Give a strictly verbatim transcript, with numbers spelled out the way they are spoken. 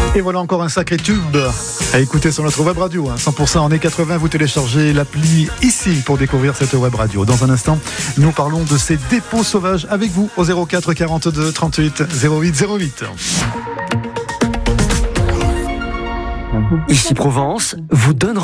Et voilà encore un sacré tube à écouter sur notre web radio. cent pour cent en années quatre-vingts, vous téléchargez l'appli ici pour découvrir cette web radio. Dans un instant, nous parlons de ces dépôts sauvages avec vous au zéro quatre quarante-deux trente-huit zéro huit zéro huit. Ici Provence vous donne